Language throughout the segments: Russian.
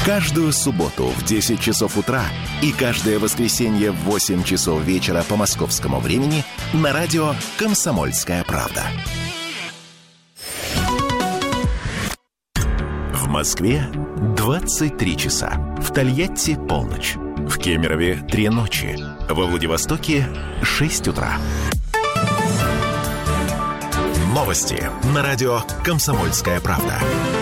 Каждую субботу в 10 часов утра и каждое воскресенье в 8 часов вечера по московскому времени на радио «Комсомольская правда». В Москве 23 часа. В Тольятти полночь. В Кемерове 3 ночи. Во Владивостоке 6 утра. Новости на радио «Комсомольская правда».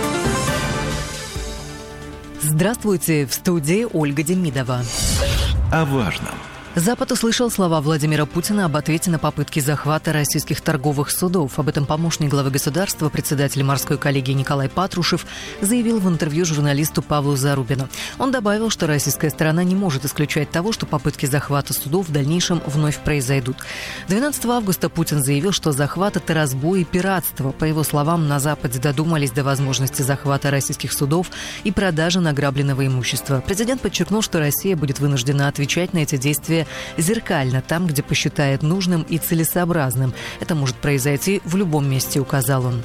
Здравствуйте, в студии Ольга Демидова. О важном. Запад услышал слова Владимира Путина об ответе на попытки захвата российских торговых судов. Об этом помощник главы государства, председатель морской коллегии Николай Патрушев заявил в интервью журналисту Павлу Зарубину. Он добавил, что российская сторона не может исключать того, что попытки захвата судов в дальнейшем вновь произойдут. 12 августа Путин заявил, что захват – это разбой и пиратство. По его словам, на Западе додумались до возможности захвата российских судов и продажи награбленного имущества. Президент подчеркнул, что Россия будет вынуждена отвечать на эти действия зеркально, там, где посчитает нужным и целесообразным. Это может произойти в любом месте, указал он.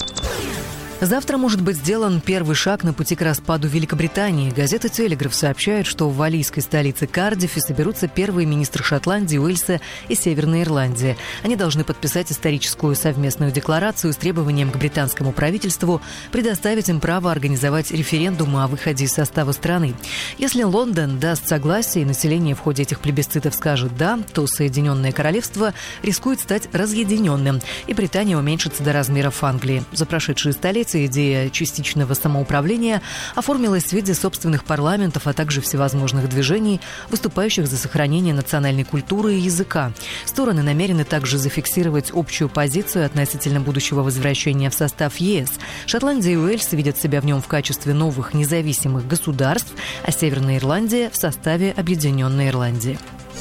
Завтра может быть сделан первый шаг на пути к распаду Великобритании. Газета «Телеграф» сообщает, что в валлийской столице Кардифе соберутся первые министры Шотландии, Уэльса и Северной Ирландии. Они должны подписать историческую совместную декларацию с требованием к британскому правительству предоставить им право организовать референдум о выходе из состава страны. Если Лондон даст согласие и население в ходе этих плебисцитов скажет «да», то Соединенное Королевство рискует стать разъединенным, и Британия уменьшится до размеров Англии. За прошедшие столетия идея частичного самоуправления оформилась в виде собственных парламентов, а также всевозможных движений, выступающих за сохранение национальной культуры и языка. Стороны намерены также зафиксировать общую позицию относительно будущего возвращения в состав ЕС. Шотландия и Уэльс видят себя в нем в качестве новых независимых государств, а Северная Ирландия в составе Объединенной Ирландии.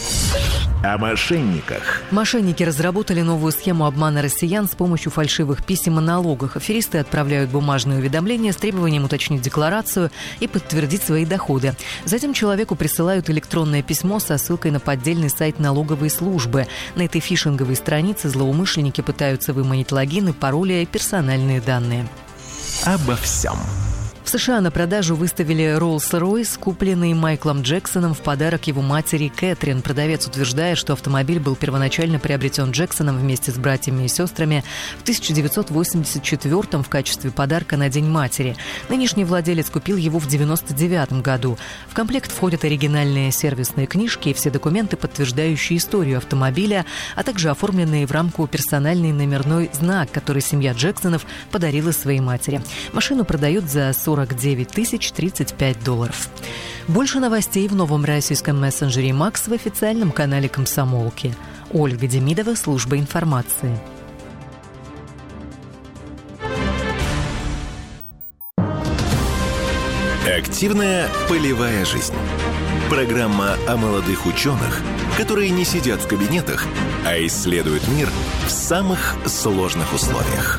О мошенниках. Мошенники разработали новую схему обмана россиян с помощью фальшивых писем о налогах. Аферисты отправляют бумажные уведомления с требованием уточнить декларацию и подтвердить свои доходы. Затем человеку присылают электронное письмо со ссылкой на поддельный сайт налоговой службы. На этой фишинговой странице злоумышленники пытаются выманить логины, пароли и персональные данные. Обо всем. В США на продажу выставили Rolls-Royce, купленный Майклом Джексоном в подарок его матери Кэтрин. Продавец утверждает, что автомобиль был первоначально приобретен Джексоном вместе с братьями и сестрами в 1984 в качестве подарка на День матери. Нынешний владелец купил его в 1999 году. В комплект входят оригинальные сервисные книжки и все документы, подтверждающие историю автомобиля, а также оформленные в рамку персональный номерной знак, который семья Джексонов подарила своей матери. Машину продают за $49 035. Больше новостей в новом российском мессенджере «Макс» в официальном канале «Комсомолки». Ольга Демидова, служба информации. Активная полевая жизнь. Программа о молодых ученых, которые не сидят в кабинетах, а исследуют мир в самых сложных условиях.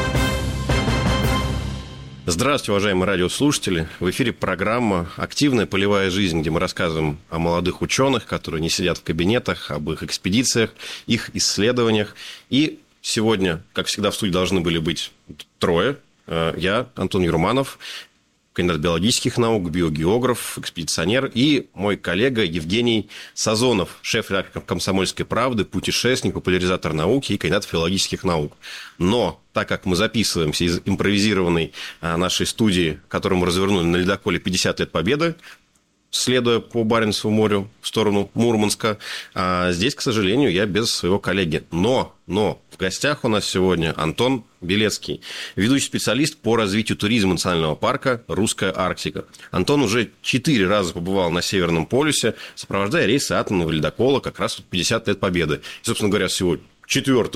Здравствуйте, уважаемые радиослушатели. В эфире программа «Активная полевая жизнь», где мы рассказываем о молодых ученых, которые не сидят в кабинетах, об их экспедициях, их исследованиях. И сегодня, как всегда, в студии должны были быть трое. Я, Антон Юрманов, кандидат биологических наук, биогеограф, экспедиционер, и мой коллега Евгений Сазонов, шеф-редактор «Комсомольской правды», путешественник, популяризатор науки и кандидат филологических наук. Но так как мы записываемся из импровизированной нашей студии, которую мы развернули на ледоколе «50 лет Победы», следуя по Баренцеву морю в сторону Мурманска, здесь, к сожалению, я без своего коллеги. Но в гостях у нас сегодня Антон Белецкий, ведущий специалист по развитию туризма национального парка «Русская Арктика». Антон уже 4 раза побывал на Северном полюсе, сопровождая рейсы атомного ледокола как раз 50 лет Победы. И, собственно говоря, всего 4